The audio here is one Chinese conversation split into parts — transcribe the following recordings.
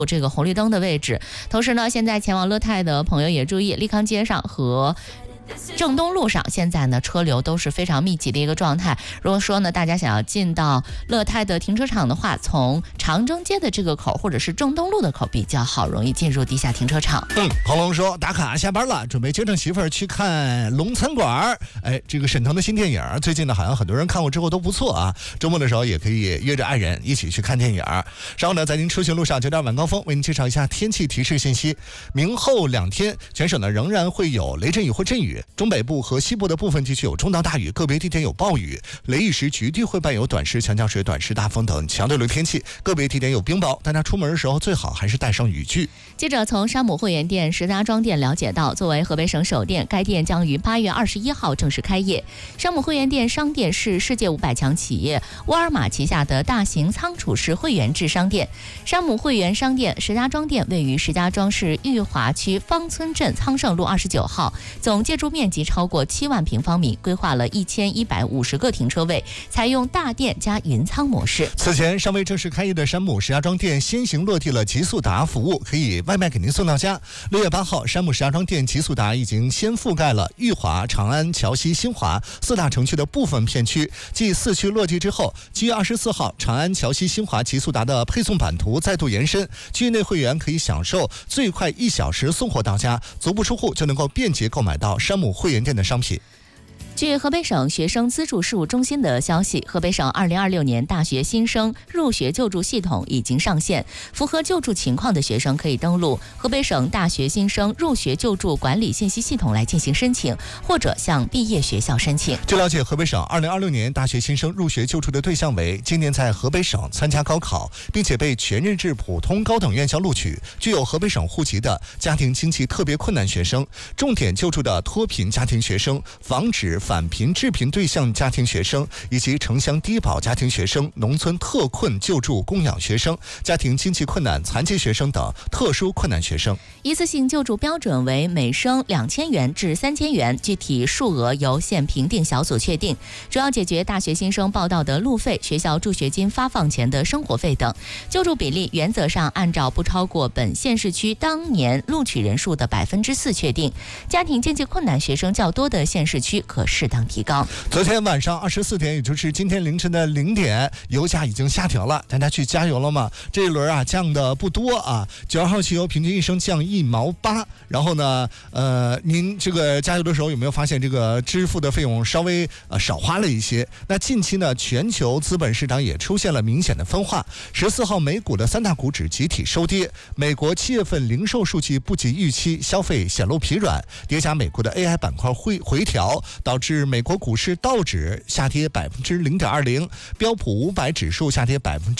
这个红绿灯的位置。同时呢，现在前往乐泰的朋友也注意，利康街上和正东路上现在呢车流都是非常密集的一个状态。如果说呢大家想要进到乐泰的停车场的话，从长征街的这个口或者是正东路的口比较好，容易进入地下停车场。 彭龙说打卡下班了，准备接上媳妇儿去看龙餐馆。这个沈腾的新电影最近呢好像很多人看过之后都不错啊，周末的时候也可以约着爱人一起去看电影。稍后呢在您出行路上9点晚高峰为您介绍一下天气提示信息。明后2天全省呢仍然会有雷阵雨或阵雨，中北部和西部的部分地区有中到大雨，个别地点有暴雨，雷雨时局地会伴有短时强降水、短时大风等强对流天气，个别地点有冰雹，大家出门的时候最好还是带上雨具。 记者从山姆会员店石家庄店了解到，作为河北省首店，该店将于8月21号正式开业。山姆会员店商店是世界500强企业沃尔玛旗下的大型仓储式会员制商店。山姆会员商店石家庄店位于石家庄市裕华区方村镇昌盛路29号，总建筑面积超过7万平方米，规划了1150个停车位，采用大店加云仓模式。 此前尚未正式开业的山姆石家庄店先行落地了极速达服务，可以外卖给您送到家。6月8号，山姆石家庄店极速达已经先覆盖了裕华、长安、桥西、新华4大城区的部分片区，继4区落地之后，7月24号，长安、桥西、新华极速达的配送版图再度延伸，区域内会员可以享受最快1小时送货到家，足不出户就能够便捷购买到山姆会员店的商品。 据河北省学生资助事务中心的消息，河北省2026年大学新生入学救助系统已经上线，符合救助情况的学生可以登录河北省大学新生入学救助管理信息系统来进行申请，或者向毕业学校申请。 据了解，河北省2026年大学新生入学救助的对象为今年在河北省参加高考，并且被全日制普通高等院校录取，具有河北省户籍的家庭经济特别困难学生，重点救助的脱贫家庭学生，防止返贫致贫对象家庭学生，以及城乡低保家庭学生、农村特困救助供养学生、家庭经济困难残疾学生等特殊困难学生。 一次性救助标准为每生2000元至3000元，具体数额由县评定小组确定，主要解决大学新生报到的路费、学校助学金发放前的生活费等。救助比例原则上按照不超过本县市区当年录取人数的4%确定，家庭经济困难学生较多的县市区可适当提高。 昨天晚上24点，也就是今天凌晨的0点，油价已经下调了，大家去加油了吗？这一轮降的不多啊，92号汽油平均一升降1毛8。然后呢，您这个加油的时候有没有发现这个支付的费用稍微少花了一些？那近期呢，全球资本市场也出现了明显的分化。14号美股的3大股指集体收跌，美国7月份零售数据不及预期，消费显露疲软，叠加美国的 AI 板块回调，导致美国股市道指下跌0.20%，标普500指数下跌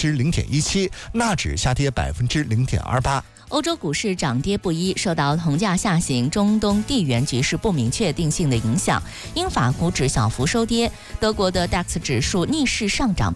0.17%，纳指下跌0.28%。 欧洲股市涨跌不一，受到铜价下行、中东地缘局势不明确定性的影响，英法股指小幅收跌，德国的 DAX 指数逆势上涨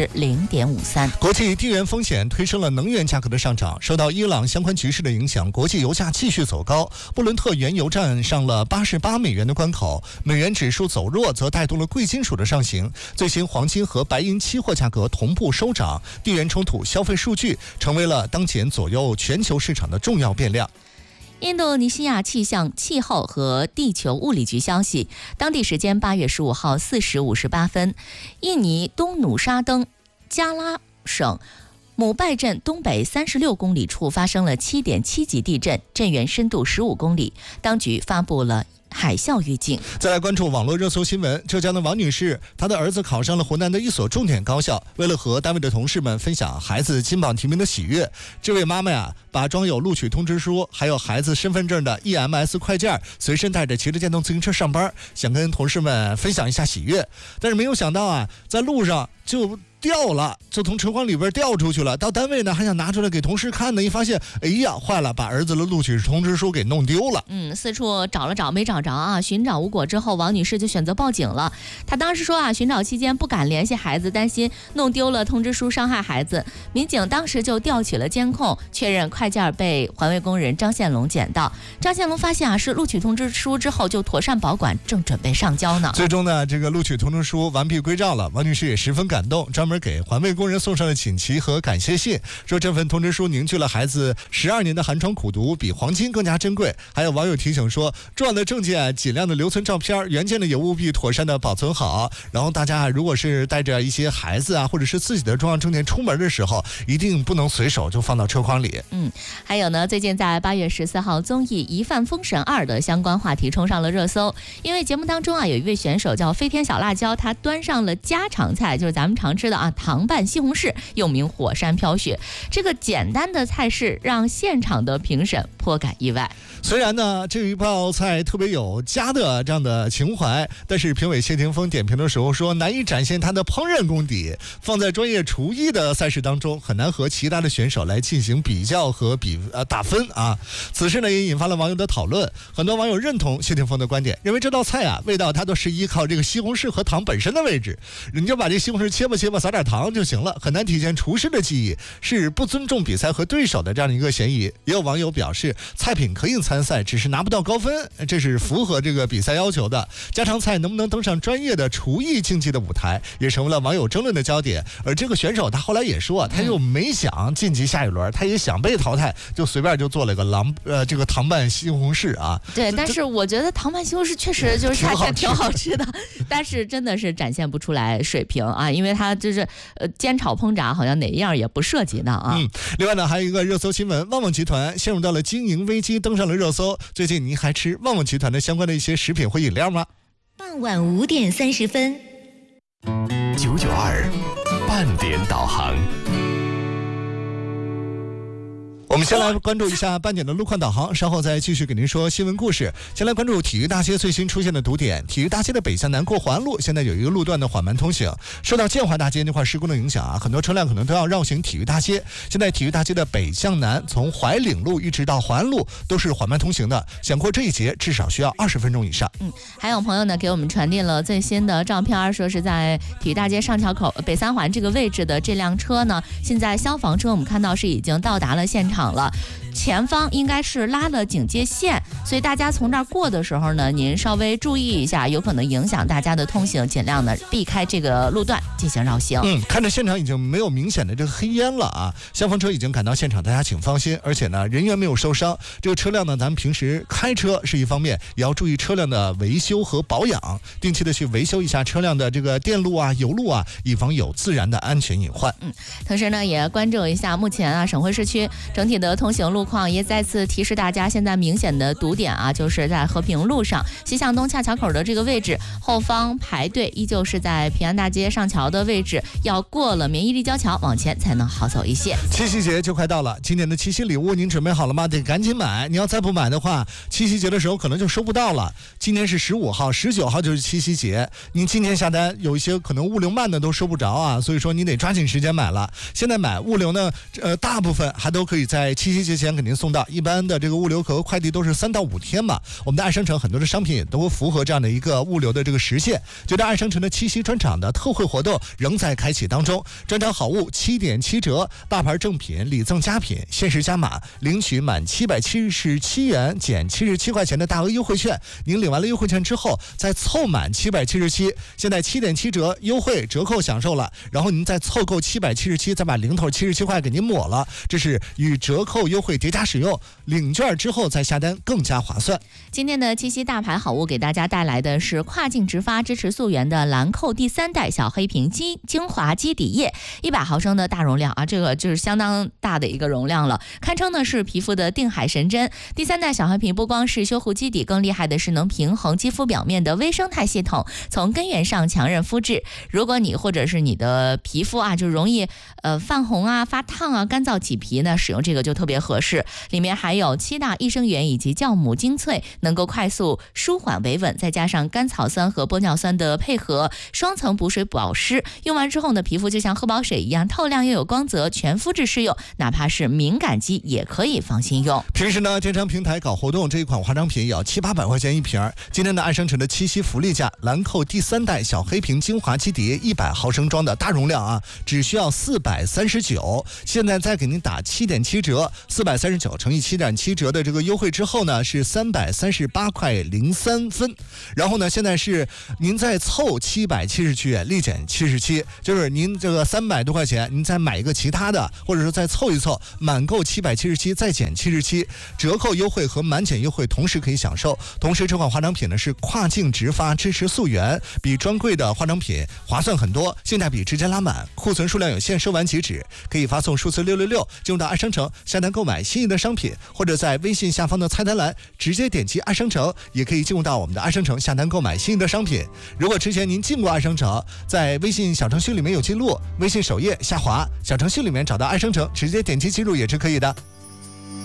0.53%。 国际地缘风险推升了能源价格的上涨，受到伊朗相关局势的影响，国际油价继续走高，布伦特原油站上了88美元的关口，美元指数走弱则带动了贵金属的上行，最新黄金和白银期货价格同步收涨，地缘冲突、消费数据成为了当前左右全球市场的重要变量。 印度尼西亚气象、气候和地球物理局消息，当地时间8月15号4时58分，印尼东努沙登加拉省姆拜镇东北36公里处发生了7.7级地震，震源深度15公里，当局发布了海啸预警。 再来关注网络热搜新闻，浙江的王女士，她的儿子考上了湖南的一所重点高校，为了和单位的同事们分享孩子金榜题名的喜悦，这位妈妈呀，把装有录取通知书还有孩子身份证的 EMS 快件随身带着，骑着电动自行车上班，想跟同事们分享一下喜悦，但是没有想到啊，在路上就掉了，就从车筐里边掉出去了。到单位呢，还想拿出来给同事看呢，一发现，哎呀，坏了，把儿子的录取通知书给弄丢了。 四处找了找没找找着啊，寻找无果之后，王女士就选择报警了。她当时说啊，寻找期间不敢联系孩子，担心弄丢了通知书伤害孩子。民警当时就调取了监控，确认快件被环卫工人张献龙捡到。张献龙发现啊是录取通知书之后就妥善保管，正准备上交呢。 最终呢，这个录取通知书完璧归赵了。王女士也十分感动，专门给环卫工人送上了锦旗和感谢信，说这份通知书凝聚了孩子12年的寒窗苦读，比黄金更加珍贵。还有网友提醒说，重要的证件尽量的留存照片，原件呢也务必妥善的保存好。然后大家如果是带着一些孩子啊，或者是自己的重要证件出门的时候，一定不能随手就放到车筐里。 还有呢，最近在8月14号综艺《疑犯封神2》的相关话题冲上了热搜，因为节目当中啊有一位选手叫飞天小辣椒，他端上了家常菜，就是咱们常吃的啊糖拌西红柿，又名火山飘雪。这个简单的菜式让现场的评审颇感意外。 虽然呢这一道菜特别有家的这样的情怀，但是评委谢霆锋点评的时候说，难以展现他的烹饪功底，放在专业厨艺的赛事当中，很难和其他的选手来进行比较和打分啊。此事呢也引发了网友的讨论，很多网友认同谢霆锋的观点，认为这道菜啊味道它都是依靠这个西红柿和糖本身的位置，你就把这西红柿切吧，撒点糖就行了，很难体现厨师的技艺，是不尊重比赛和对手的这样的一个嫌疑。也有网友表示，菜品可以参赛，只是拿不到高分，这是符合这个比赛要求的。家常菜能不能登上专业的厨艺竞技的舞台，也成为了网友争论的焦点。而这个选手他后来也说，他又没想晋级下一轮，他也想被淘汰，就随便就做了个这个糖拌西红柿啊。 对，但是我觉得糖拌西红柿确实就是挺好吃的，但是真的是展现不出来水平啊，因为它就是煎炒烹炸好像哪一样也不涉及的啊。 另外呢，还有一个热搜新闻，旺旺集团陷入到了经营危机，登上了热搜。最近您还吃旺旺集团的相关的一些食品或饮料吗？ 傍晚5点30分 992半点导航。 我们先来关注一下半点的路况导航，稍后再继续给您说新闻故事。先来关注体育大街最新出现的堵点，体育大街的北向南过环路现在有一个路段的缓慢通行，受到建华大街那块施工的影响啊，很多车辆可能都要绕行体育大街。现在体育大街的北向南从怀岭路一直到环路都是缓慢通行的，想过这一节至少需要20分钟以上。 还有朋友呢给我们传递了最新的照片，说是在体育大街上桥口北三环这个位置的这辆车呢，现在消防车我们看到是已经到达了现场了，前方应该是拉了警戒线，所以大家从这儿过的时候呢，您稍微注意一下，有可能影响大家的通行，尽量的避开这个路段进行绕行。 看着现场已经没有明显的这个黑烟了啊，消防车已经赶到现场，大家请放心。而且呢，人员没有受伤。这个车辆呢，咱们平时开车是一方面，也要注意车辆的维修和保养，定期的去维修一下车辆的这个电路啊、油路啊，以防有自燃的安全隐患。 同时呢，也关注一下目前啊省会市区整体的通行路况，也再次提示大家，现在明显的堵点啊，就是在和平路上西向东恰桥口的这个位置，后方排队依旧是在平安大街上桥的位置，要过了免疫立交桥往前才能好走一些。 七夕节就快到了，今年的七夕礼物您准备好了吗？得赶紧买，你要再不买的话，七夕节的时候可能就收不到了。今天是15号，19号就是七夕节，您今天下单有一些可能物流慢的都收不着啊，所以说你得抓紧时间买了。现在买物流呢，大部分还都可以在七夕节前给您送到，一般的这个物流和快递都是3到5天嘛。我们的爱商城很多的商品也都符合这样的一个物流的这个时限。就在爱商城的七夕专场的特惠活动仍在开启当中，专场好物7点7折，大牌正品礼赠佳品，限时加码，领取满777元减77块钱的大额优惠券。您领完了优惠券之后，再凑满777，现在7点7折优惠折扣享受了，然后您再凑够777，再把零头77块给您抹了，这是与折扣优惠叠加使用，领券之后再下单更加划算。 今天的七夕大牌好物给大家带来的是跨境直发支持溯源的兰蔻第3代小黑瓶精华基底液，100毫升的大容量啊，这个就是相当大的一个容量了，堪称呢是皮肤的定海神针。第3代小黑瓶不光是修护基底，更厉害的是能平衡肌肤表面的微生态系统，从根源上强韧肤质。如果你或者是你的皮肤啊就容易泛红啊、发烫啊、干燥起皮呢，使用这个个就特别合适。里面还有7大益生元以及酵母精粹，能够快速舒缓维稳，再加上甘草酸和玻尿酸的配合，双层补水保湿，用完之后呢，皮肤就像喝饱水一样透亮又有光泽，全肤质适用，哪怕是敏感肌也可以放心用。 平时呢，电商平台搞活动，这一款化妆品也要700-800块钱一瓶。今天的爱生城的七夕福利价，兰蔻第3代小黑瓶精华肌碟100毫升装的大容量啊，只需要439。现在再给您打7.7折，439乘以7.7折的这个优惠之后呢，是338块03分。然后呢，现在是您再凑777元，立减77，就是您这个300多块钱，您再买一个其他的，或者说再凑一凑，满购777再减77，折扣优惠和满减优惠同时可以享受。同时，这款化妆品呢是跨境直发，支持溯源，比专柜的化妆品划算很多，性价比直接拉满，库存数量有限，售完即止。可以发送数字666进入到爱商城下单购买心仪的商品，或者在微信下方的菜单栏直接点击爱商城，也可以进入到我们的爱商城下单购买心仪的商品。如果之前您进过爱商城，在微信小程序里面有记录，微信首页下滑小程序里面找到爱商城，直接点击记录也是可以的。